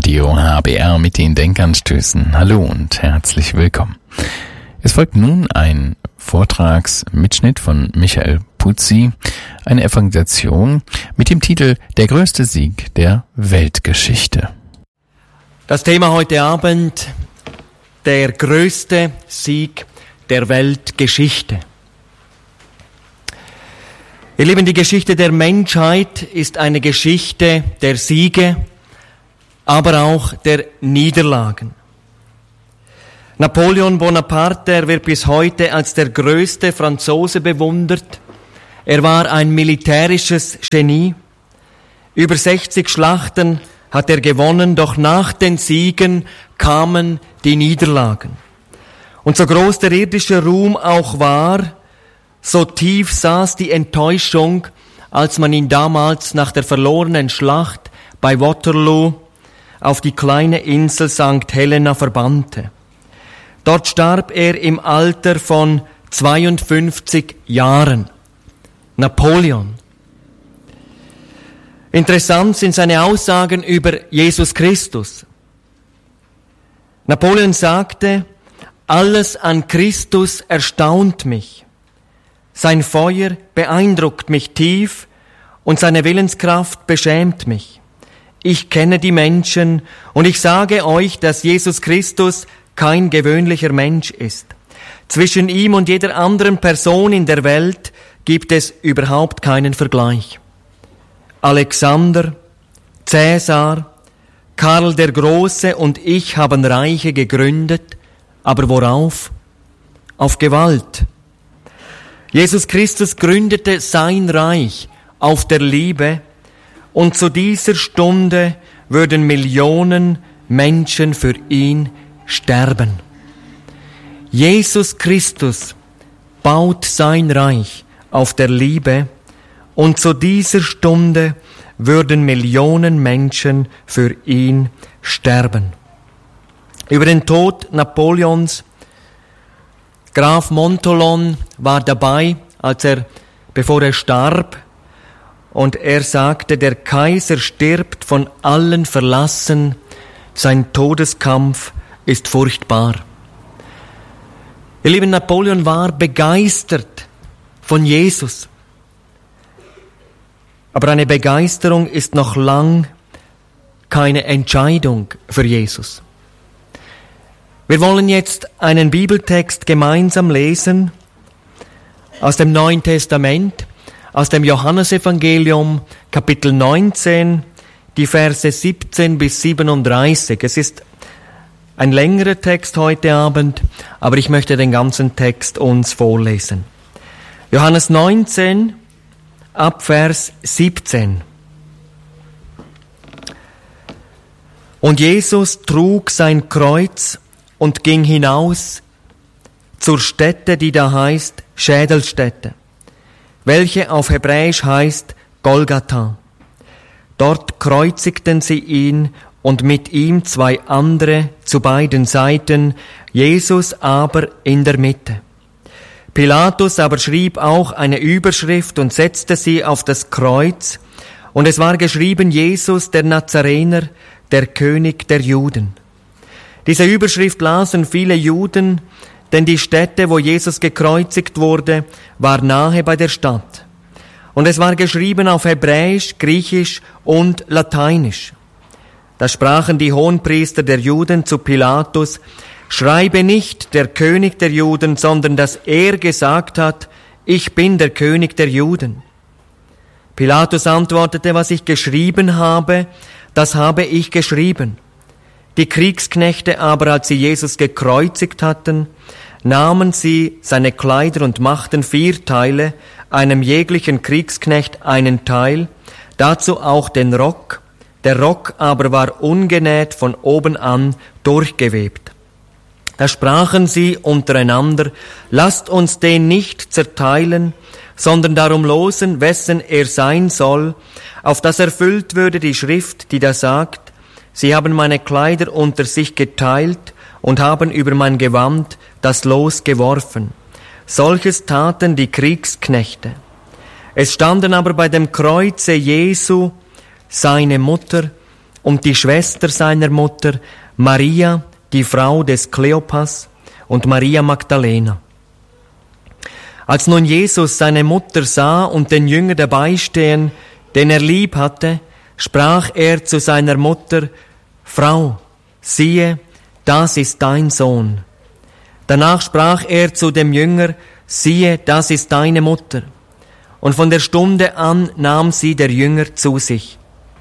Radio HBR mit den Denkanstößen. Hallo und herzlich willkommen. Es folgt nun ein Vortragsmitschnitt von Michael Puzzi, eine Evangelisation mit dem Titel Der größte Sieg der Weltgeschichte. Das Thema heute Abend: der größte Sieg der Weltgeschichte. Ihr Lieben, die Geschichte der Menschheit ist eine Geschichte der Siege, aber auch der Niederlagen. Napoleon Bonaparte wird bis heute als der größte Franzose bewundert. Er war ein militärisches Genie. Über 60 Schlachten hat er gewonnen, doch nach den Siegen kamen die Niederlagen. Und so groß der irdische Ruhm auch war, so tief saß die Enttäuschung, als man ihn damals nach der verlorenen Schlacht bei Waterloo auf die kleine Insel St. Helena verbannte. Dort starb er im Alter von 52 Jahren. Napoleon. Interessant sind seine Aussagen über Jesus Christus. Napoleon sagte: Alles an Christus erstaunt mich. Sein Feuer beeindruckt mich tief und seine Willenskraft beschämt mich. Ich kenne die Menschen und ich sage euch, dass Jesus Christus kein gewöhnlicher Mensch ist. Zwischen ihm und jeder anderen Person in der Welt gibt es überhaupt keinen Vergleich. Alexander, Cäsar, Karl der Große und ich haben Reiche gegründet, aber worauf? Auf Gewalt. Jesus Christus gründete sein Reich auf der Liebe, und zu dieser Stunde würden Millionen Menschen für ihn sterben. Jesus Christus baut sein Reich auf der Liebe, und zu dieser Stunde würden Millionen Menschen für ihn sterben. Über den Tod Napoleons: Graf Montholon war dabei, bevor er starb, und er sagte: Der Kaiser stirbt von allen verlassen, sein Todeskampf ist furchtbar. Ihr Lieben, Napoleon war begeistert von Jesus. Aber eine Begeisterung ist noch lang keine Entscheidung für Jesus. Wir wollen jetzt einen Bibeltext gemeinsam lesen aus dem Neuen Testament, aus dem Johannesevangelium, Kapitel 19, die Verse 17 bis 37. Es ist ein längerer Text heute Abend, aber ich möchte den ganzen Text uns vorlesen. Johannes 19, ab Vers 17. Und Jesus trug sein Kreuz und ging hinaus zur Stätte, die da heißt Schädelstätte, welche auf Hebräisch heißt Golgatha. Dort kreuzigten sie ihn und mit ihm zwei andere zu beiden Seiten, Jesus aber in der Mitte. Pilatus aber schrieb auch eine Überschrift und setzte sie auf das Kreuz, und es war geschrieben: Jesus, der Nazarener, der König der Juden. Diese Überschrift lasen viele Juden, denn die Stätte, wo Jesus gekreuzigt wurde, war nahe bei der Stadt. Und es war geschrieben auf Hebräisch, Griechisch und Lateinisch. Da sprachen die Hohenpriester der Juden zu Pilatus: Schreibe nicht der König der Juden, sondern dass er gesagt hat: Ich bin der König der Juden. Pilatus antwortete: Was ich geschrieben habe, das habe ich geschrieben. Die Kriegsknechte aber, als sie Jesus gekreuzigt hatten, nahmen sie seine Kleider und machten 4 Teile, einem jeglichen Kriegsknecht einen Teil, dazu auch den Rock. Der Rock aber war ungenäht von oben an durchgewebt. Da sprachen sie untereinander: Lasst uns den nicht zerteilen, sondern darum losen, wessen er sein soll, auf das erfüllt würde die Schrift, die da sagt: Sie haben meine Kleider unter sich geteilt und haben über mein Gewand das Los geworfen. Solches taten die Kriegsknechte. Es standen aber bei dem Kreuze Jesu seine Mutter und die Schwester seiner Mutter, Maria, die Frau des Kleopas, und Maria Magdalena. Als nun Jesus seine Mutter sah und den Jünger dabei stehen, den er lieb hatte, sprach er zu seiner Mutter: Frau, siehe, das ist dein Sohn. Danach sprach er zu dem Jünger: Siehe, das ist deine Mutter. Und von der Stunde an nahm sie der Jünger zu sich.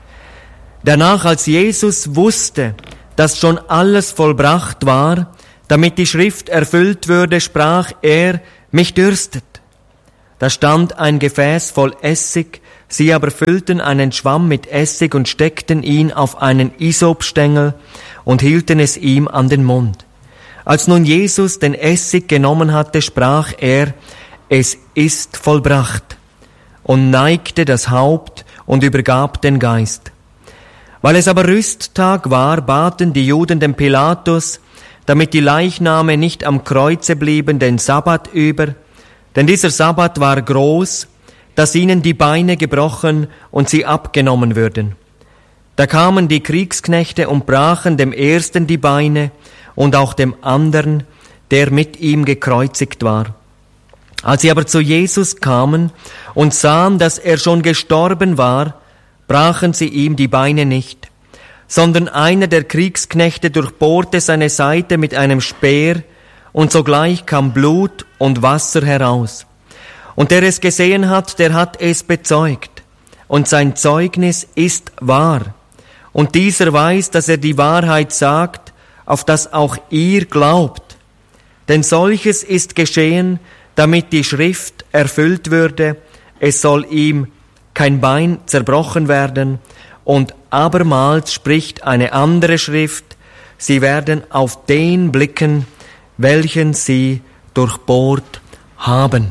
Danach, als Jesus wusste, dass schon alles vollbracht war, damit die Schrift erfüllt würde, sprach er: Mich dürstet. Da stand ein Gefäß voll Essig, sie aber füllten einen Schwamm mit Essig und steckten ihn auf einen Isopstängel und hielten es ihm an den Mund. Als nun Jesus den Essig genommen hatte, sprach er: Es ist vollbracht, und neigte das Haupt und übergab den Geist. Weil es aber Rüsttag war, baten die Juden den Pilatus, damit die Leichname nicht am Kreuze blieben, den Sabbat über, denn dieser Sabbat war groß, dass ihnen die Beine gebrochen und sie abgenommen würden. Da kamen die Kriegsknechte und brachen dem ersten die Beine und auch dem anderen, der mit ihm gekreuzigt war. Als sie aber zu Jesus kamen und sahen, dass er schon gestorben war, brachen sie ihm die Beine nicht, sondern einer der Kriegsknechte durchbohrte seine Seite mit einem Speer, und sogleich kam Blut und Wasser heraus. Und der es gesehen hat, der hat es bezeugt, und sein Zeugnis ist wahr. Und dieser weiß, dass er die Wahrheit sagt, auf das auch ihr glaubt. Denn solches ist geschehen, damit die Schrift erfüllt würde, es soll ihm kein Bein zerbrochen werden. Und abermals spricht eine andere Schrift: Sie werden auf den blicken, welchen sie durchbohrt haben.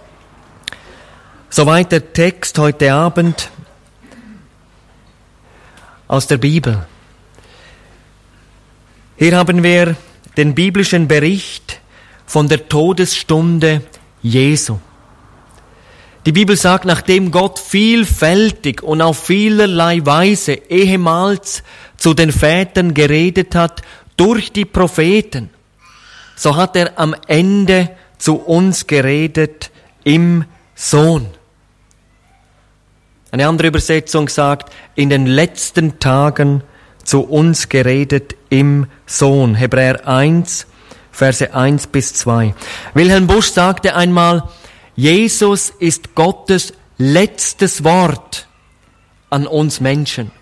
Soweit der Text heute Abend aus der Bibel. Hier haben wir den biblischen Bericht von der Todesstunde Jesu. Die Bibel sagt, nachdem Gott vielfältig und auf vielerlei Weise ehemals zu den Vätern geredet hat durch die Propheten, so hat er am Ende zu uns geredet im Sohn. Eine andere Übersetzung sagt, in den letzten Tagen zu uns geredet im Sohn. Hebräer 1, Verse 1 bis 2. Wilhelm Busch sagte einmal: Jesus ist Gottes letztes Wort an uns Menschen.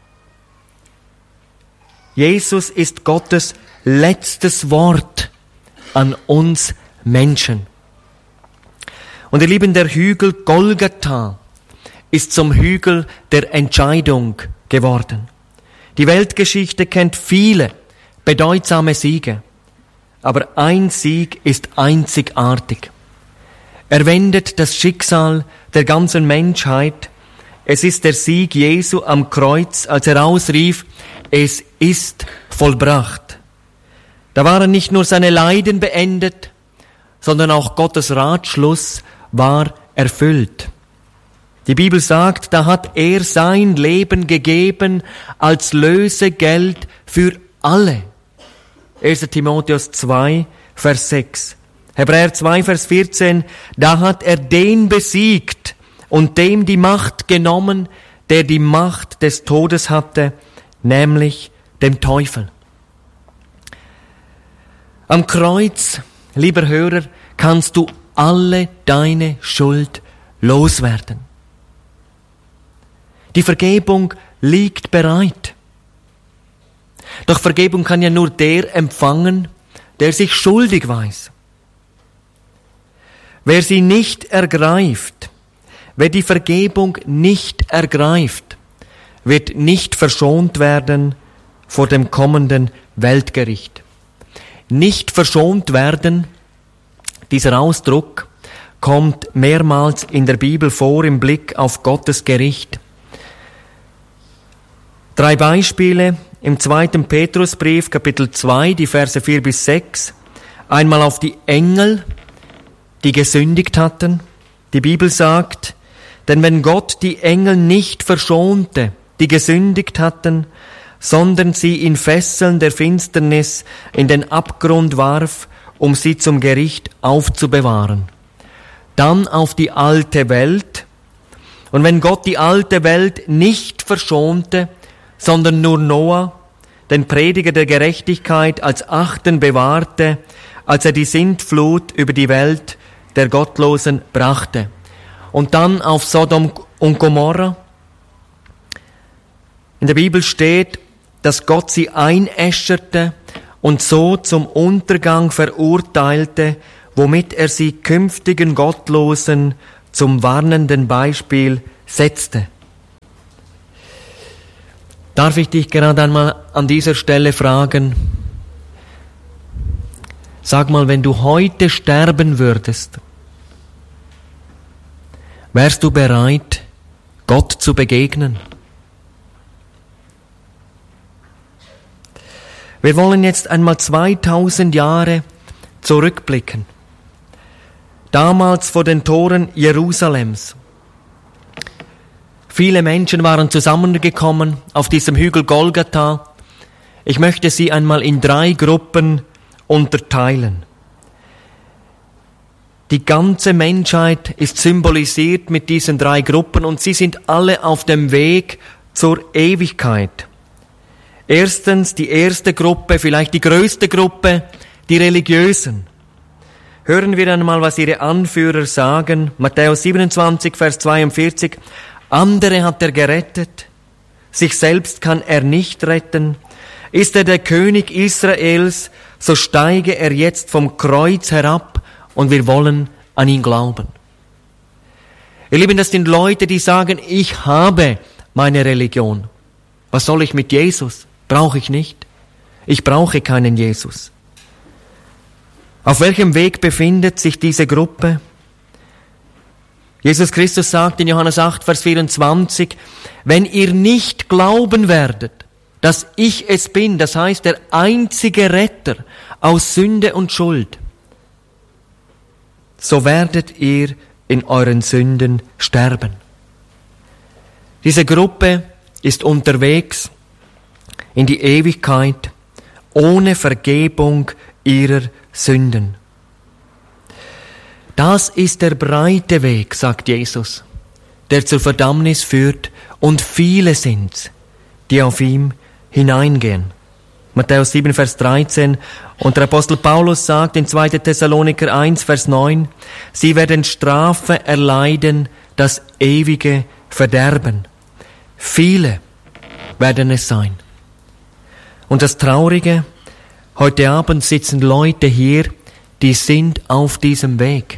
Jesus ist Gottes letztes Wort an uns Menschen. Und ihr Lieben, der Hügel Golgatha ist zum Hügel der Entscheidung geworden. Die Weltgeschichte kennt viele bedeutsame Siege, aber ein Sieg ist einzigartig. Er wendet das Schicksal der ganzen Menschheit. Es ist der Sieg Jesu am Kreuz, als er ausrief: Es ist vollbracht. Da waren nicht nur seine Leiden beendet, sondern auch Gottes Ratschluss war erfüllt. Die Bibel sagt, da hat er sein Leben gegeben als Lösegeld für alle. 1. Timotheus 2, Vers 6. Hebräer 2, Vers 14, da hat er den besiegt und dem die Macht genommen, der die Macht des Todes hatte, nämlich dem Teufel. Am Kreuz, lieber Hörer, kannst du alle deine Schuld loswerden. Die Vergebung liegt bereit. Doch Vergebung kann ja nur der empfangen, der sich schuldig weiß. Wer sie nicht ergreift, wer die Vergebung nicht ergreift, wird nicht verschont werden vor dem kommenden Weltgericht. Nicht verschont werden, dieser Ausdruck kommt mehrmals in der Bibel vor im Blick auf Gottes Gericht. 3 Beispiele im 2. Petrusbrief, Kapitel 2, die Verse 4 bis 6. Einmal auf die Engel, die gesündigt hatten. Die Bibel sagt, denn wenn Gott die Engel nicht verschonte, die gesündigt hatten, sondern sie in Fesseln der Finsternis in den Abgrund warf, um sie zum Gericht aufzubewahren. Dann auf die alte Welt. Und wenn Gott die alte Welt nicht verschonte, sondern nur Noah, den Prediger der Gerechtigkeit, als Achten bewahrte, als er die Sintflut über die Welt der Gottlosen brachte. Und dann auf Sodom und Gomorra. In der Bibel steht, dass Gott sie einäscherte und so zum Untergang verurteilte, womit er sie künftigen Gottlosen zum warnenden Beispiel setzte. Darf ich dich gerade einmal an dieser Stelle fragen, sag mal, wenn du heute sterben würdest, wärst du bereit, Gott zu begegnen? Wir wollen jetzt einmal 2000 Jahre zurückblicken. Damals vor den Toren Jerusalems. Viele Menschen waren zusammengekommen auf diesem Hügel Golgatha. Ich möchte sie einmal in 3 Gruppen unterteilen. Die ganze Menschheit ist symbolisiert mit diesen 3 Gruppen und sie sind alle auf dem Weg zur Ewigkeit. Erstens die erste Gruppe, vielleicht die größte Gruppe, die Religiösen. Hören wir einmal, was ihre Anführer sagen. Matthäus 27, Vers 42. Andere hat er gerettet, sich selbst kann er nicht retten. Ist er der König Israels, so steige er jetzt vom Kreuz herab und wir wollen an ihn glauben. Ihr Lieben, das sind Leute, die sagen, ich habe meine Religion. Was soll ich mit Jesus? Brauche ich nicht. Ich brauche keinen Jesus. Auf welchem Weg befindet sich diese Gruppe? Jesus Christus sagt in Johannes 8, Vers 24, wenn ihr nicht glauben werdet, dass ich es bin, das heißt der einzige Retter aus Sünde und Schuld, so werdet ihr in euren Sünden sterben. Diese Gruppe ist unterwegs in die Ewigkeit ohne Vergebung ihrer Sünden. Das ist der breite Weg, sagt Jesus, der zur Verdammnis führt, und viele sind's, die auf ihm hineingehen. Matthäus 7, Vers 13, und der Apostel Paulus sagt in 2. Thessaloniker 1, Vers 9, sie werden Strafe erleiden, das ewige Verderben. Viele werden es sein. Und das Traurige, heute Abend sitzen Leute hier, die sind auf diesem Weg.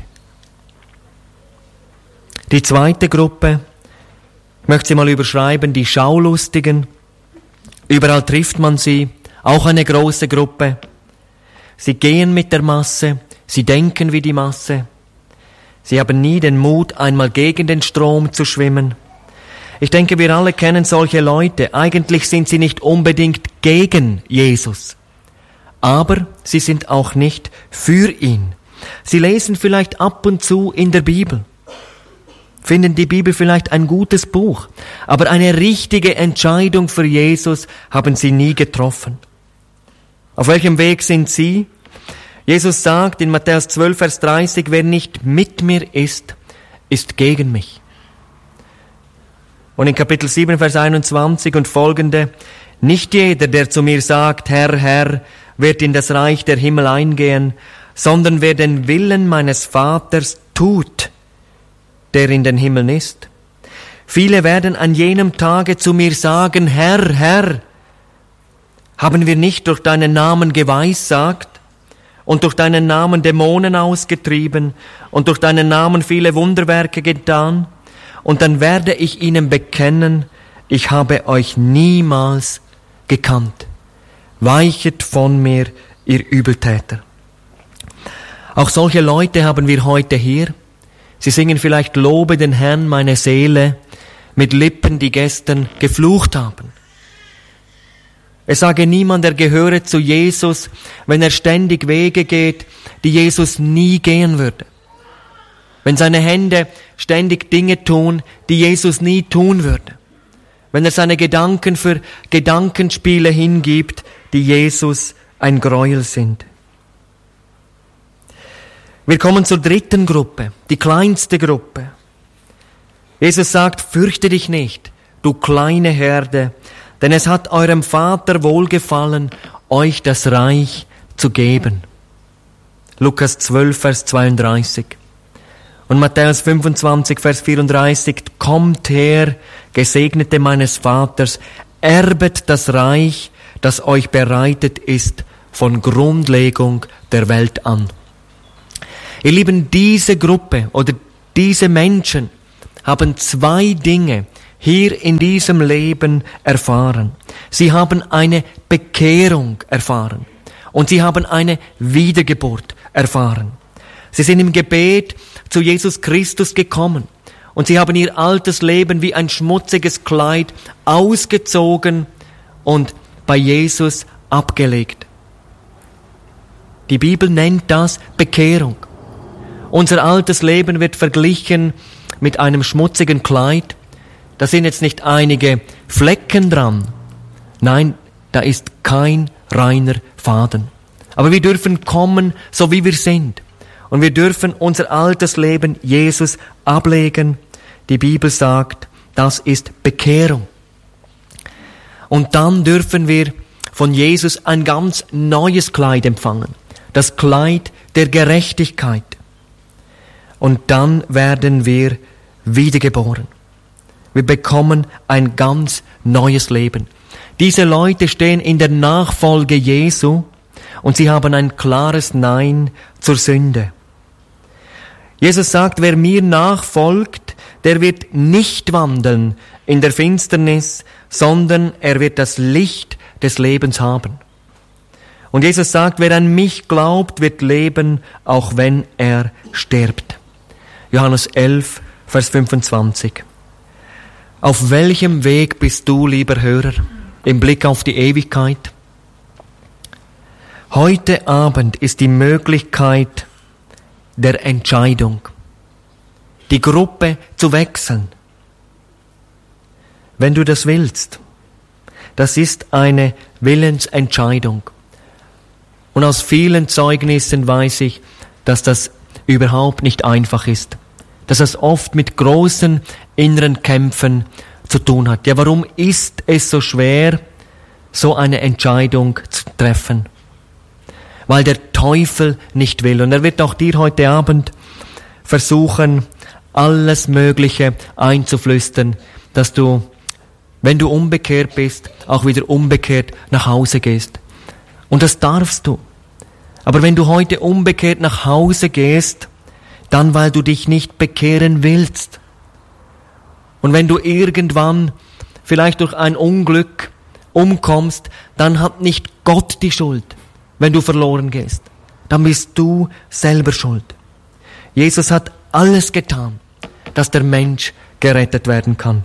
Die zweite Gruppe, ich möchte sie mal überschreiben, die Schaulustigen. Überall trifft man sie, auch eine große Gruppe. Sie gehen mit der Masse, sie denken wie die Masse. Sie haben nie den Mut, einmal gegen den Strom zu schwimmen. Ich denke, wir alle kennen solche Leute. Eigentlich sind sie nicht unbedingt gegen Jesus, aber sie sind auch nicht für ihn. Sie lesen vielleicht ab und zu in der Bibel, finden die Bibel vielleicht ein gutes Buch, aber eine richtige Entscheidung für Jesus haben sie nie getroffen. Auf welchem Weg sind sie? Jesus sagt in Matthäus 12, Vers 30, wer nicht mit mir ist, ist gegen mich. Und in Kapitel 7, Vers 21 und folgende, nicht jeder, der zu mir sagt, Herr, Herr, wird in das Reich der Himmel eingehen, sondern wer den Willen meines Vaters tut, der in den Himmeln ist. Viele werden an jenem Tage zu mir sagen, Herr, Herr, haben wir nicht durch deinen Namen geweissagt und durch deinen Namen Dämonen ausgetrieben und durch deinen Namen viele Wunderwerke getan? Und dann werde ich ihnen bekennen, ich habe euch niemals gekannt. Weichet von mir, ihr Übeltäter. Auch solche Leute haben wir heute hier. Sie singen vielleicht Lobe den Herrn, meine Seele, mit Lippen, die gestern geflucht haben. Es sage niemand, er gehöre zu Jesus, wenn er ständig Wege geht, die Jesus nie gehen würde. Wenn seine Hände ständig Dinge tun, die Jesus nie tun würde. wenn er seine Gedanken für Gedankenspiele hingibt, die Jesus ein Gräuel sind. Wir kommen zur dritten Gruppe, die kleinste Gruppe. Jesus sagt, fürchte dich nicht, du kleine Herde, denn es hat eurem Vater wohlgefallen, euch das Reich zu geben. Lukas 12, Vers 32. Und Matthäus 25, Vers 34, kommt her, Gesegnete meines Vaters, erbet das Reich, das euch bereitet ist von Grundlegung der Welt an. Ihr Lieben, diese Gruppe oder diese Menschen haben zwei Dinge hier in diesem Leben erfahren. Sie haben eine Bekehrung erfahren und sie haben eine Wiedergeburt erfahren. Sie sind im Gebet zu Jesus Christus gekommen und sie haben ihr altes Leben wie ein schmutziges Kleid ausgezogen und bei Jesus abgelegt. Die Bibel nennt das Bekehrung. Unser altes Leben wird verglichen mit einem schmutzigen Kleid. Da sind jetzt nicht einige Flecken dran. Nein, da ist kein reiner Faden. Aber wir dürfen kommen, so wie wir sind. Und wir dürfen unser altes Leben Jesus ablegen. Die Bibel sagt, das ist Bekehrung. Und dann dürfen wir von Jesus ein ganz neues Kleid empfangen. Das Kleid der Gerechtigkeit. Und dann werden wir wiedergeboren. Wir bekommen ein ganz neues Leben. Diese Leute stehen in der Nachfolge Jesu und sie haben ein klares Nein zur Sünde. Jesus sagt, wer mir nachfolgt, der wird nicht wandeln in der Finsternis, sondern er wird das Licht des Lebens haben. Und Jesus sagt, wer an mich glaubt, wird leben, auch wenn er stirbt. Johannes 11, Vers 25. Auf welchem Weg bist du, lieber Hörer, im Blick auf die Ewigkeit? Heute Abend ist die Möglichkeit der Entscheidung, die Gruppe zu wechseln. Wenn du das willst, das ist eine Willensentscheidung. Und aus vielen Zeugnissen weiß ich, dass das überhaupt nicht einfach ist. Dass es oft mit großen inneren Kämpfen zu tun hat. Ja, warum ist es so schwer, so eine Entscheidung zu treffen? Weil der Teufel nicht will. Und er wird auch dir heute Abend versuchen, alles Mögliche einzuflüstern, dass du, wenn du umgekehrt bist, auch wieder umgekehrt nach Hause gehst. Und das darfst du. Aber wenn du heute umgekehrt nach Hause gehst, dann weil du dich nicht bekehren willst. Und wenn du irgendwann vielleicht durch ein Unglück umkommst, dann hat nicht Gott die Schuld, wenn du verloren gehst. Dann bist du selber schuld. Jesus hat alles getan, dass der Mensch gerettet werden kann.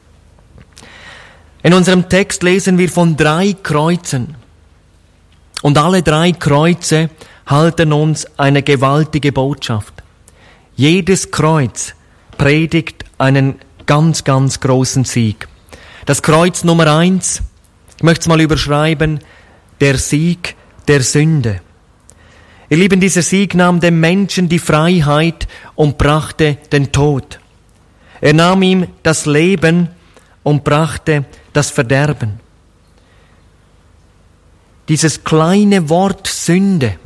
In unserem Text lesen wir von 3 Kreuzen. Und alle 3 Kreuze halten uns eine gewaltige Botschaft. Jedes Kreuz predigt einen ganz, ganz großen Sieg. Das Kreuz Nummer 1, ich möchte es mal überschreiben, der Sieg der Sünde. Ihr Lieben, dieser Sieg nahm dem Menschen die Freiheit und brachte den Tod. Er nahm ihm das Leben und brachte das Verderben. Dieses kleine Wort Sünde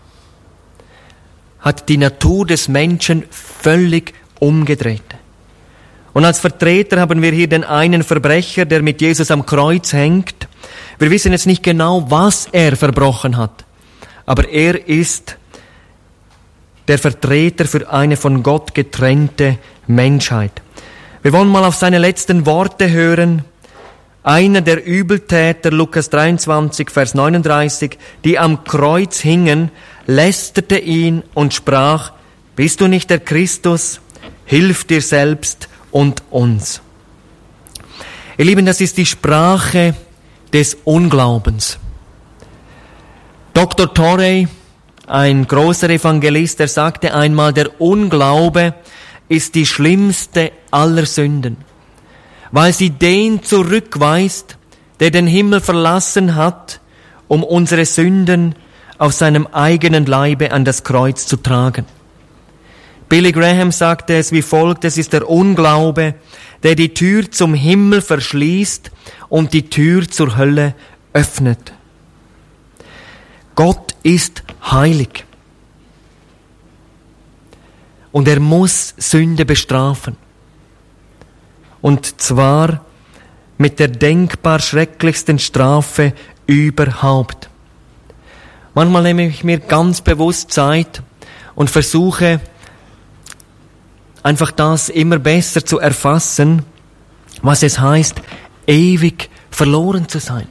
hat die Natur des Menschen völlig umgedreht. Und als Vertreter haben wir hier den einen Verbrecher, der mit Jesus am Kreuz hängt. Wir wissen jetzt nicht genau, was er verbrochen hat, aber er ist der Vertreter für eine von Gott getrennte Menschheit. Wir wollen mal auf seine letzten Worte hören. Einer der Übeltäter, Lukas 23, Vers 39, die am Kreuz hingen, lästerte ihn und sprach, bist du nicht der Christus? Hilf dir selbst und uns. Ihr Lieben, das ist die Sprache des Unglaubens. Dr. Torrey, ein großer Evangelist, der sagte einmal, der Unglaube ist die schlimmste aller Sünden. weil sie den zurückweist, der den Himmel verlassen hat, um unsere Sünden auf seinem eigenen Leibe an das Kreuz zu tragen. Billy Graham sagte es wie folgt: Es ist der Unglaube, der die Tür zum Himmel verschließt und die Tür zur Hölle öffnet. Gott ist heilig. Und er muss Sünde bestrafen. Und zwar mit der denkbar schrecklichsten Strafe überhaupt. Manchmal nehme ich mir ganz bewusst Zeit und versuche einfach das immer besser zu erfassen, was es heißt, ewig verloren zu sein.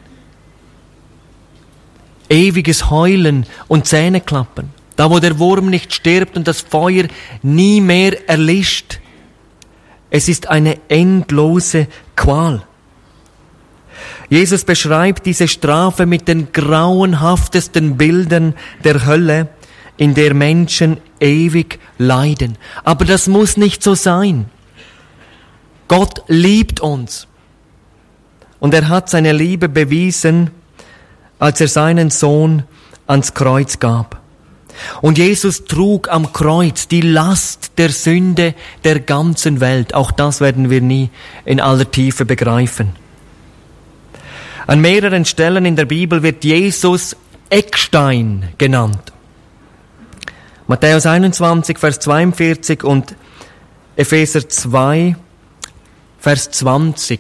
Ewiges Heulen und Zähneklappern. Da, wo der Wurm nicht stirbt und das Feuer nie mehr erlischt. Es ist eine endlose Qual. Jesus beschreibt diese Strafe mit den grauenhaftesten Bildern der Hölle, in der Menschen ewig leiden. Aber das muss nicht so sein. Gott liebt uns. Und er hat seine Liebe bewiesen, als er seinen Sohn ans Kreuz gab. Und Jesus trug am Kreuz die Last der Sünde der ganzen Welt. Auch das werden wir nie in aller Tiefe begreifen. An mehreren Stellen in der Bibel wird Jesus Eckstein genannt. Matthäus 21, Vers 42 und Epheser 2, Vers 20.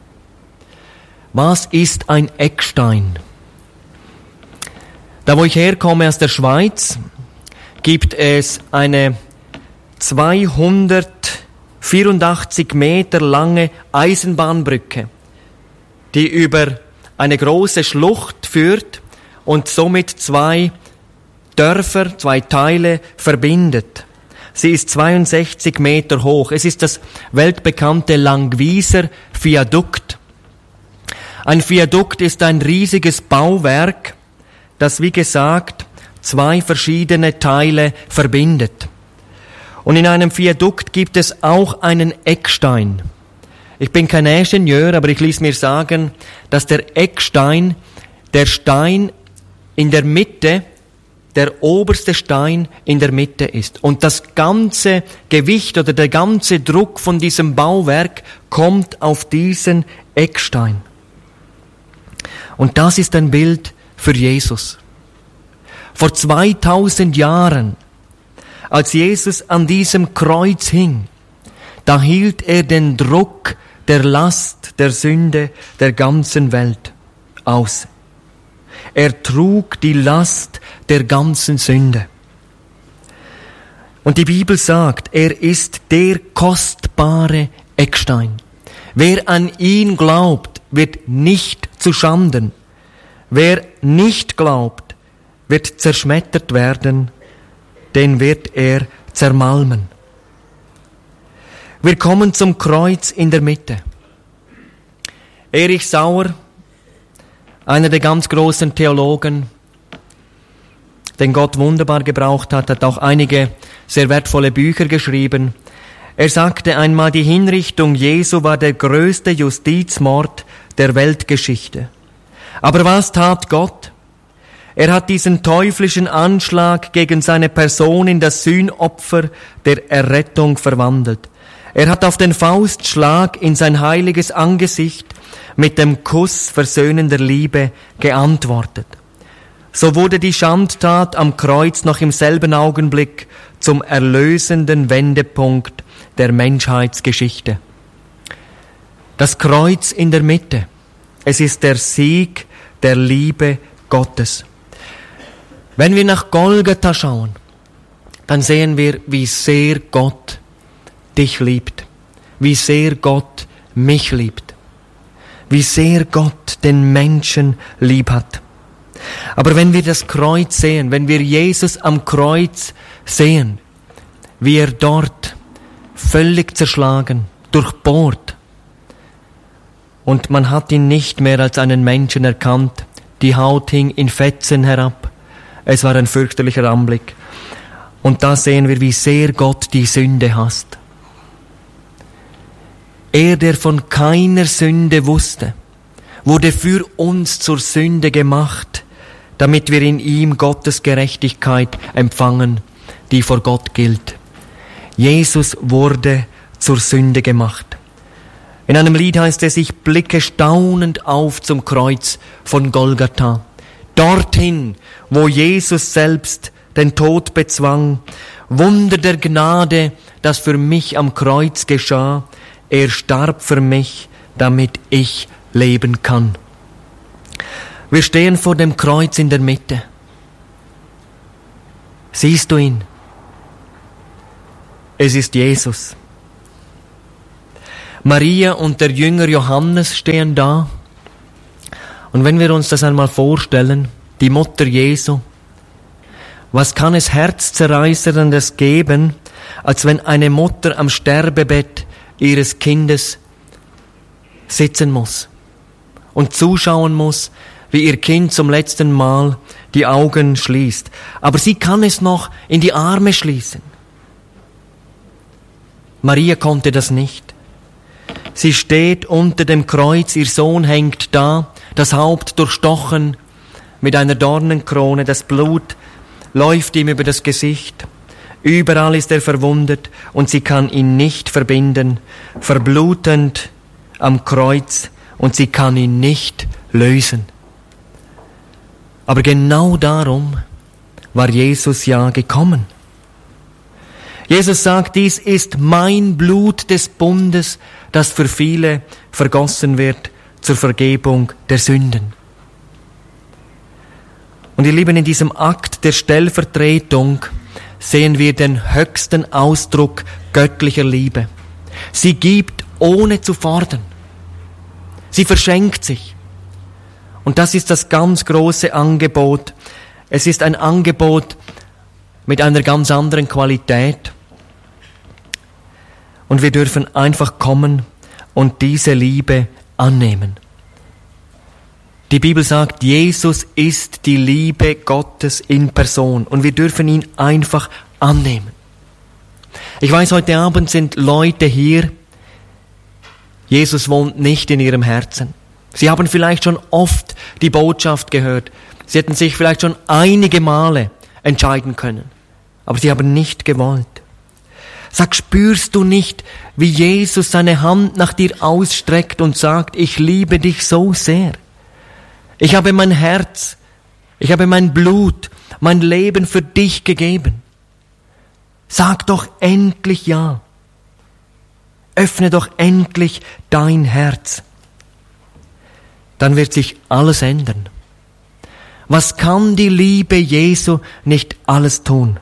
Was ist ein Eckstein? Da, wo ich herkomme aus der Schweiz, gibt es eine 284 Meter lange Eisenbahnbrücke, die über eine große Schlucht führt und somit zwei Dörfer, zwei Teile verbindet. Sie ist 62 Meter hoch. Es ist das weltbekannte Langwieser Viadukt. Ein Viadukt ist ein riesiges Bauwerk, das, wie gesagt, zwei verschiedene Teile verbindet. Und in einem Viadukt gibt es auch einen Eckstein. Ich bin kein Ingenieur, aber ich ließ mir sagen, dass der Eckstein, der Stein in der Mitte, der oberste Stein in der Mitte ist. Und das ganze Gewicht oder der ganze Druck von diesem Bauwerk kommt auf diesen Eckstein. Und das ist ein Bild für Jesus. Vor 2000 Jahren, als Jesus an diesem Kreuz hing, da hielt er den Druck der Last der Sünde der ganzen Welt aus. Er trug die Last der ganzen Sünde. Und die Bibel sagt, er ist der kostbare Eckstein. Wer an ihn glaubt, wird nicht zu Schanden. Wer nicht glaubt, wird zerschmettert werden, den wird er zermalmen. Wir kommen zum Kreuz in der Mitte. Erich Sauer, einer der ganz großen Theologen, den Gott wunderbar gebraucht hat, hat auch einige sehr wertvolle Bücher geschrieben. Er sagte einmal, die Hinrichtung Jesu war der größte Justizmord der Weltgeschichte. Aber was tat Gott? Er hat diesen teuflischen Anschlag gegen seine Person in das Sühnopfer der Errettung verwandelt. Er hat auf den Faustschlag in sein heiliges Angesicht mit dem Kuss versöhnender Liebe geantwortet. So wurde die Schandtat am Kreuz noch im selben Augenblick zum erlösenden Wendepunkt der Menschheitsgeschichte. Das Kreuz in der Mitte. Es ist der Sieg der Liebe Gottes. Wenn wir nach Golgatha schauen, dann sehen wir, wie sehr Gott dich liebt, wie sehr Gott mich liebt, wie sehr Gott den Menschen lieb hat. Aber wenn wir das Kreuz sehen, wenn wir Jesus am Kreuz sehen, wie er dort völlig zerschlagen, durchbohrt, und man hat ihn nicht mehr als einen Menschen erkannt, die Haut hing in Fetzen herab, es war ein fürchterlicher Anblick. Und da sehen wir, wie sehr Gott die Sünde hasst. Er, der von keiner Sünde wusste, wurde für uns zur Sünde gemacht, damit wir in ihm Gottes Gerechtigkeit empfangen, die vor Gott gilt. Jesus wurde zur Sünde gemacht. In einem Lied heißt es, ich blicke staunend auf zum Kreuz von Golgatha. Dorthin, wo Jesus selbst den Tod bezwang. Wunder der Gnade, das für mich am Kreuz geschah. Er starb für mich, damit ich leben kann. Wir stehen vor dem Kreuz in der Mitte. Siehst du ihn? Es ist Jesus. Maria und der Jünger Johannes stehen da. Und wenn wir uns das einmal vorstellen, die Mutter Jesu, was kann es Herzzerreißendes geben, als wenn eine Mutter am Sterbebett ihres Kindes sitzen muss und zuschauen muss, wie ihr Kind zum letzten Mal die Augen schließt. Aber sie kann es noch in die Arme schließen. Maria konnte das nicht. Sie steht unter dem Kreuz, ihr Sohn hängt da, das Haupt durchstochen mit einer Dornenkrone, das Blut läuft ihm über das Gesicht. Überall ist er verwundet und sie kann ihn nicht verbinden, verblutend am Kreuz, und sie kann ihn nicht lösen. Aber genau darum war Jesus ja gekommen. Jesus sagt, dies ist mein Blut des Bundes, das für viele vergossen wird zur Vergebung der Sünden. Und ihr Lieben, in diesem Akt der Stellvertretung sehen wir den höchsten Ausdruck göttlicher Liebe. Sie gibt, ohne zu fordern. Sie verschenkt sich. Und das ist das ganz große Angebot. Es ist ein Angebot mit einer ganz anderen Qualität. Und wir dürfen einfach kommen und diese Liebe annehmen. Die Bibel sagt, Jesus ist die Liebe Gottes in Person und wir dürfen ihn einfach annehmen. Ich weiß, heute Abend sind Leute hier, Jesus wohnt nicht in ihrem Herzen. Sie haben vielleicht schon oft die Botschaft gehört. Sie hätten sich vielleicht schon einige Male entscheiden können, aber sie haben nicht gewollt. Sag, spürst du nicht, wie Jesus seine Hand nach dir ausstreckt und sagt, ich liebe dich so sehr. Ich habe mein Herz, ich habe mein Blut, mein Leben für dich gegeben. Sag doch endlich ja. Öffne doch endlich dein Herz. Dann wird sich alles ändern. Was kann die Liebe Jesu nicht alles tun?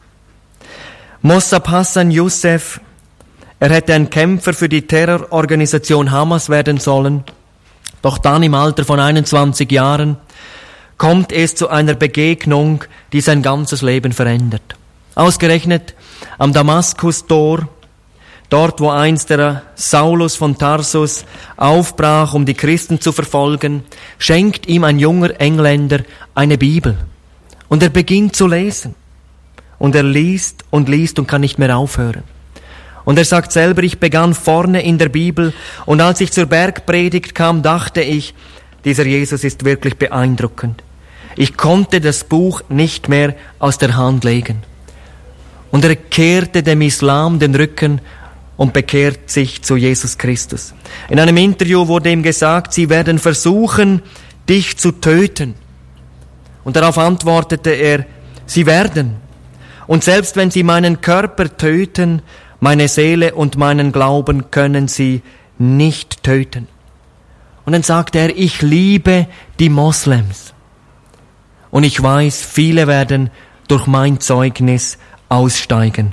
Mossab Hassan Youssef, er hätte ein Kämpfer für die Terrororganisation Hamas werden sollen. Doch dann im Alter von 21 Jahren kommt es zu einer Begegnung, die sein ganzes Leben verändert. Ausgerechnet am Damaskustor, dort wo einst der Saulus von Tarsus aufbrach, um die Christen zu verfolgen, schenkt ihm ein junger Engländer eine Bibel. Und er beginnt zu lesen. Und er liest und kann nicht mehr aufhören. Und er sagt selber, ich begann vorne in der Bibel und als ich zur Bergpredigt kam, dachte ich, dieser Jesus ist wirklich beeindruckend. Ich konnte das Buch nicht mehr aus der Hand legen. Und er kehrte dem Islam den Rücken und bekehrt sich zu Jesus Christus. In einem Interview wurde ihm gesagt, sie werden versuchen, dich zu töten. Und darauf antwortete er, sie werden. Und selbst wenn sie meinen Körper töten, meine Seele und meinen Glauben können sie nicht töten. Und dann sagt er, ich liebe die Moslems. Und ich weiß, viele werden durch mein Zeugnis aussteigen.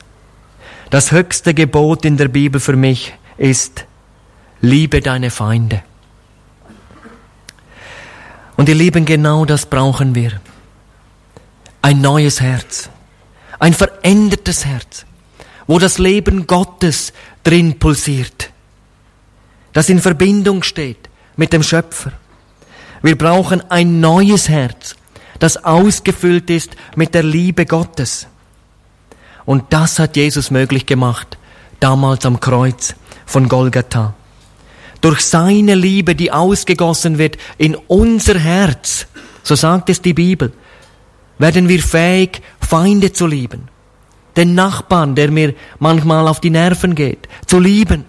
Das höchste Gebot in der Bibel für mich ist, liebe deine Feinde. Und ihr Lieben, genau das brauchen wir. Ein neues Herz. Ein verändertes Herz, wo das Leben Gottes drin pulsiert, das in Verbindung steht mit dem Schöpfer. Wir brauchen ein neues Herz, das ausgefüllt ist mit der Liebe Gottes. Und das hat Jesus möglich gemacht, damals am Kreuz von Golgatha. Durch seine Liebe, die ausgegossen wird in unser Herz, so sagt es die Bibel, werden wir fähig, Feinde zu lieben. Den Nachbarn, der mir manchmal auf die Nerven geht, zu lieben.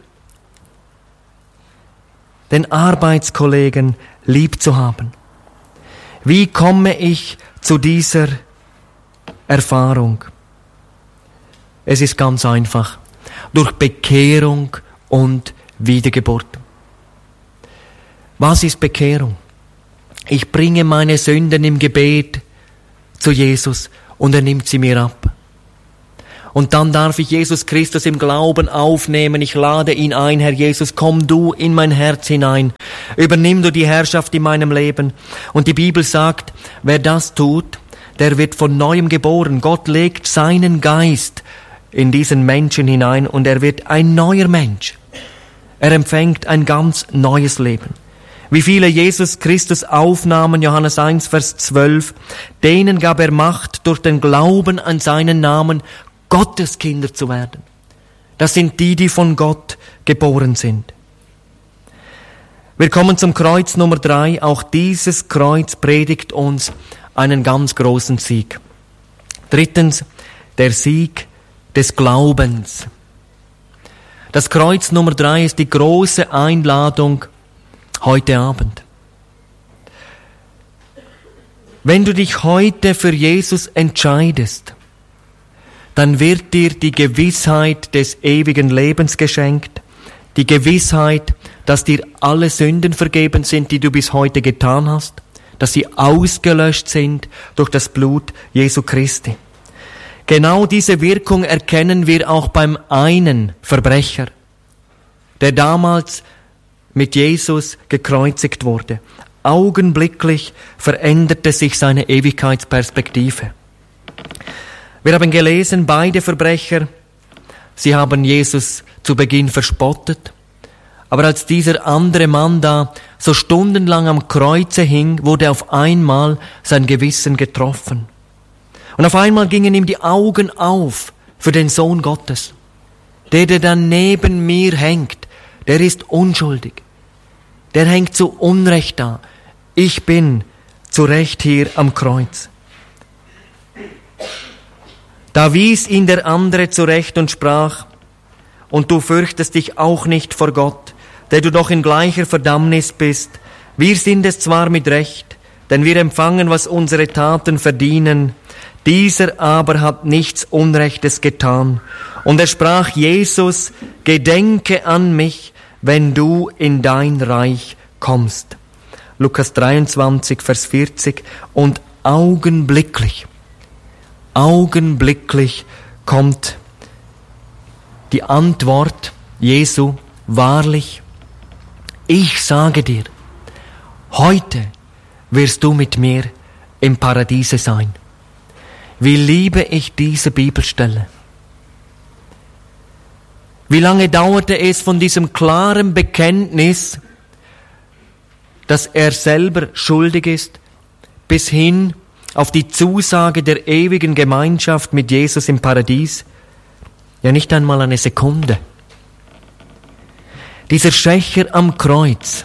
Den Arbeitskollegen lieb zu haben. Wie komme ich zu dieser Erfahrung? Es ist ganz einfach. Durch Bekehrung und Wiedergeburt. Was ist Bekehrung? Ich bringe meine Sünden im Gebet zu Jesus und er nimmt sie mir ab. Und dann darf ich Jesus Christus im Glauben aufnehmen. Ich lade ihn ein, Herr Jesus, komm du in mein Herz hinein. Übernimm du die Herrschaft in meinem Leben. Und die Bibel sagt, wer das tut, der wird von Neuem geboren. Gott legt seinen Geist in diesen Menschen hinein und er wird ein neuer Mensch. Er empfängt ein ganz neues Leben. Wie viele Jesus Christus aufnahmen, Johannes 1, Vers 12, denen gab er Macht, durch den Glauben an seinen Namen Gottes Kinder zu werden. Das sind die, die von Gott geboren sind. Wir kommen zum Kreuz Nummer 3. Auch dieses Kreuz predigt uns einen ganz großen Sieg. Drittens, der Sieg des Glaubens. Das Kreuz Nummer 3 ist die große Einladung heute Abend. Wenn du dich heute für Jesus entscheidest, dann wird dir die Gewissheit des ewigen Lebens geschenkt, die Gewissheit, dass dir alle Sünden vergeben sind, die du bis heute getan hast, dass sie ausgelöscht sind durch das Blut Jesu Christi. Genau diese Wirkung erkennen wir auch beim einen Verbrecher, der damals mit Jesus gekreuzigt wurde. Augenblicklich veränderte sich seine Ewigkeitsperspektive. Wir haben gelesen, beide Verbrecher, sie haben Jesus zu Beginn verspottet. Aber als dieser andere Mann da so stundenlang am Kreuze hing, wurde auf einmal sein Gewissen getroffen. Und auf einmal gingen ihm die Augen auf für den Sohn Gottes. Der dann neben mir hängt, der ist unschuldig. Der hängt zu Unrecht da. Ich bin zu Recht hier am Kreuz. Da wies ihn der andere zurecht und sprach, und du fürchtest dich auch nicht vor Gott, der du doch in gleicher Verdammnis bist. Wir sind es zwar mit Recht, denn wir empfangen, was unsere Taten verdienen. Dieser aber hat nichts Unrechtes getan. Und er sprach, Jesus, gedenke an mich, wenn du in dein Reich kommst. Lukas 23, Vers 40. Und augenblicklich kommt die Antwort Jesu, wahrlich, ich sage dir, heute wirst du mit mir im Paradiese sein. Wie liebe ich diese Bibelstelle. Wie lange dauerte es von diesem klaren Bekenntnis, dass er selber schuldig ist, bis hin auf die Zusage der ewigen Gemeinschaft mit Jesus im Paradies? Ja, nicht einmal eine Sekunde. Dieser Schächer am Kreuz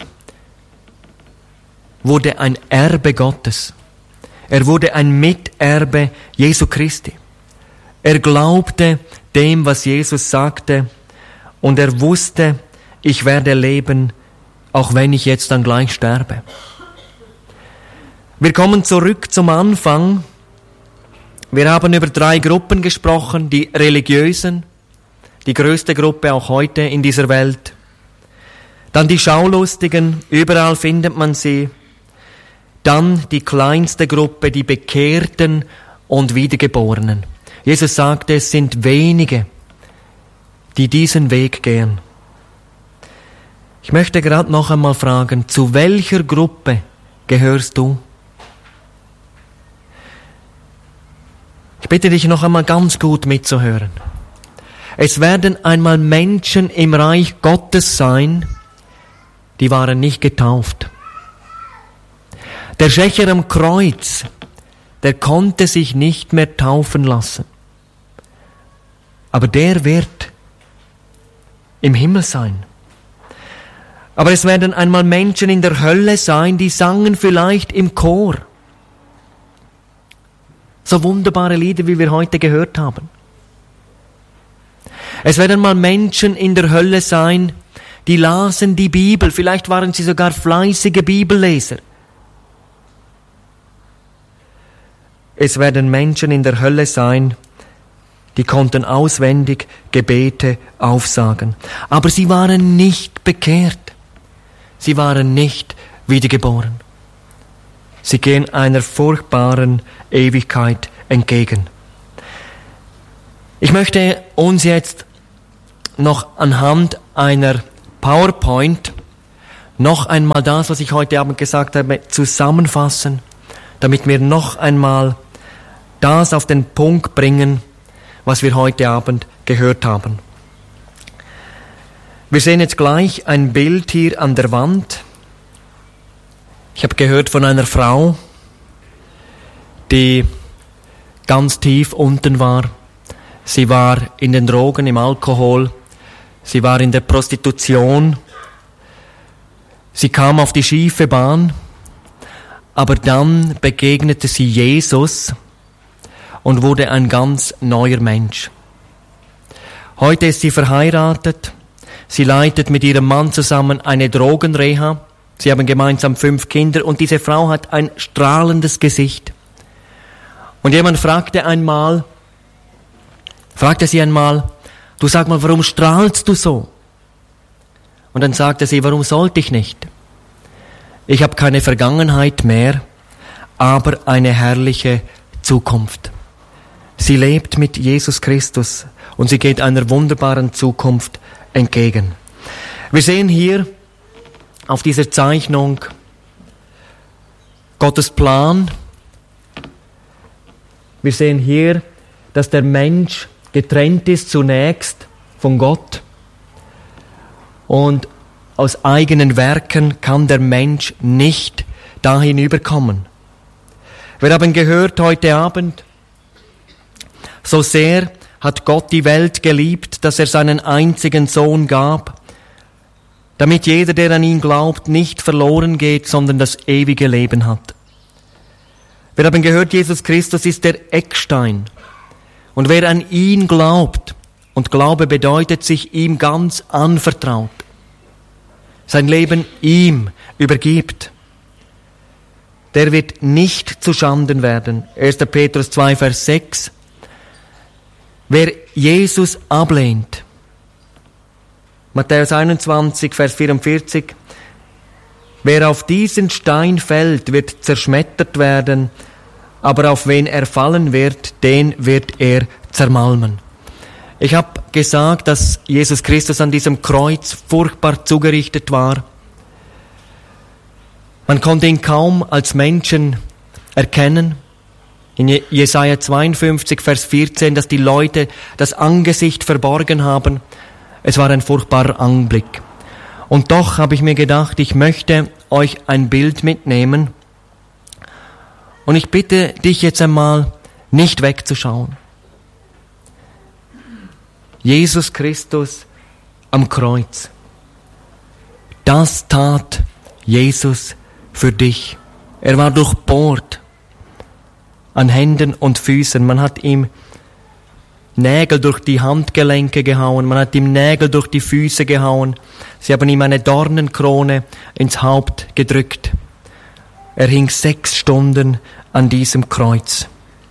wurde ein Erbe Gottes. Er wurde ein Miterbe Jesu Christi. Er glaubte dem, was Jesus sagte, und er wusste, ich werde leben, auch wenn ich jetzt dann gleich sterbe. Wir kommen zurück zum Anfang. Wir haben über 3 Gruppen gesprochen, die Religiösen, die größte Gruppe auch heute in dieser Welt. Dann die Schaulustigen, überall findet man sie. Dann die kleinste Gruppe, die Bekehrten und Wiedergeborenen. Jesus sagte, es sind wenige, die diesen Weg gehen. Ich möchte gerade noch einmal fragen, zu welcher Gruppe gehörst du? Ich bitte dich noch einmal ganz gut mitzuhören. Es werden einmal Menschen im Reich Gottes sein, die waren nicht getauft. Der Schächer am Kreuz, der konnte sich nicht mehr taufen lassen. Aber der wird im Himmel sein. Aber es werden einmal Menschen in der Hölle sein, die sangen vielleicht im Chor so wunderbare Lieder, wie wir heute gehört haben. Es werden mal Menschen in der Hölle sein, die lasen die Bibel, vielleicht waren sie sogar fleißige Bibelleser. Es werden Menschen in der Hölle sein, die konnten auswendig Gebete aufsagen. Aber sie waren nicht bekehrt. Sie waren nicht wiedergeboren. Sie gehen einer furchtbaren Ewigkeit entgegen. Ich möchte uns jetzt noch anhand einer PowerPoint noch einmal das, was ich heute Abend gesagt habe, zusammenfassen, damit wir noch einmal das auf den Punkt bringen, was wir heute Abend gehört haben. Wir sehen jetzt gleich ein Bild hier an der Wand. Ich habe gehört von einer Frau, die ganz tief unten war. Sie war in den Drogen, im Alkohol. Sie war in der Prostitution. Sie kam auf die schiefe Bahn. Aber dann begegnete sie Jesus und wurde ein ganz neuer Mensch. Heute ist sie verheiratet. Sie leitet mit ihrem Mann zusammen eine Drogenreha. Sie haben gemeinsam 5 Kinder und diese Frau hat ein strahlendes Gesicht. Und jemand fragte sie einmal, du sag mal, warum strahlst du so? Und dann sagte sie, warum sollte ich nicht? Ich habe keine Vergangenheit mehr, aber eine herrliche Zukunft. Sie lebt mit Jesus Christus und sie geht einer wunderbaren Zukunft entgegen. Wir sehen hier auf dieser Zeichnung Gottes Plan. Wir sehen hier, dass der Mensch getrennt ist zunächst von Gott und aus eigenen Werken kann der Mensch nicht dahin überkommen. Wir haben gehört heute Abend, so sehr hat Gott die Welt geliebt, dass er seinen einzigen Sohn gab, damit jeder, der an ihn glaubt, nicht verloren geht, sondern das ewige Leben hat. Wir haben gehört, Jesus Christus ist der Eckstein. Und wer an ihn glaubt, und Glaube bedeutet, sich ihm ganz anvertraut, sein Leben ihm übergibt, der wird nicht zu Schanden werden. 1. Petrus 2, Vers 6. Wer Jesus ablehnt, Matthäus 21, Vers 44, wer auf diesen Stein fällt, wird zerschmettert werden, aber auf wen er fallen wird, den wird er zermalmen. Ich habe gesagt, dass Jesus Christus an diesem Kreuz furchtbar zugerichtet war. Man konnte ihn kaum als Menschen erkennen. In Jesaja 52, Vers 14, dass die Leute das Angesicht verborgen haben. Es war ein furchtbarer Anblick. Und doch habe ich mir gedacht, ich möchte euch ein Bild mitnehmen. Und ich bitte dich jetzt einmal, nicht wegzuschauen. Jesus Christus am Kreuz. Das tat Jesus für dich. Er war durchbohrt an Händen und Füßen. Man hat ihm Nägel durch die Handgelenke gehauen, man hat ihm Nägel durch die Füße gehauen. Sie haben ihm eine Dornenkrone ins Haupt gedrückt. Er hing 6 Stunden an diesem Kreuz.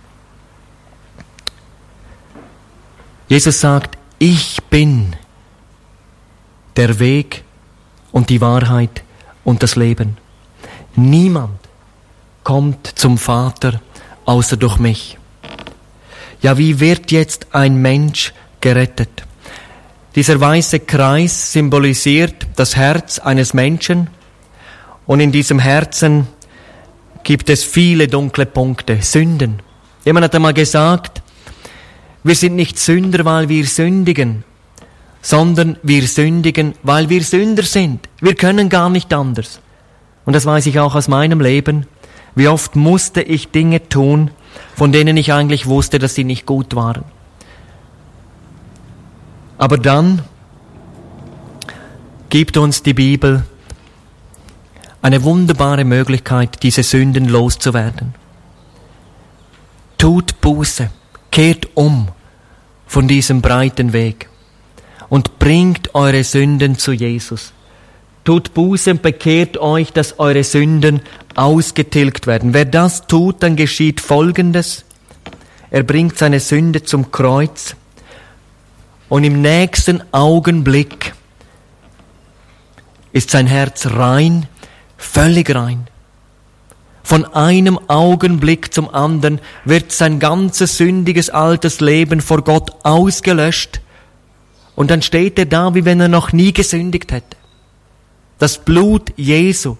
Jesus sagt, ich bin der Weg und die Wahrheit und das Leben. Niemand kommt zum Vater außer durch mich. Ja, wie wird jetzt ein Mensch gerettet? Dieser weiße Kreis symbolisiert das Herz eines Menschen und in diesem Herzen gibt es viele dunkle Punkte, Sünden. Jemand hat einmal gesagt, wir sind nicht Sünder, weil wir sündigen, sondern wir sündigen, weil wir Sünder sind. Wir können gar nicht anders. Und das weiß ich auch aus meinem Leben. Wie oft musste ich Dinge tun, von denen ich eigentlich wusste, dass sie nicht gut waren. Aber dann gibt uns die Bibel eine wunderbare Möglichkeit, diese Sünden loszuwerden. Tut Buße, kehrt um von diesem breiten Weg und bringt eure Sünden zu Jesus. Tut Buße und bekehrt euch, dass eure Sünden ausgetilgt werden. Wer das tut, dann geschieht Folgendes. Er bringt seine Sünde zum Kreuz und im nächsten Augenblick ist sein Herz rein, völlig rein. Von einem Augenblick zum anderen wird sein ganzes sündiges altes Leben vor Gott ausgelöscht und dann steht er da, wie wenn er noch nie gesündigt hätte. Das Blut Jesu